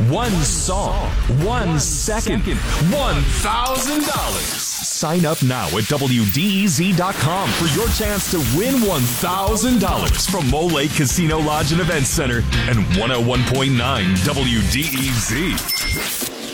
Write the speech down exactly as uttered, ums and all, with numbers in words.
one song, one second, one thousand dollars. Sign up now at W D E Z dot com for your chance to win one thousand dollars from Mole Lake Casino Lodge and Events Center and one oh one point nine W D E Z.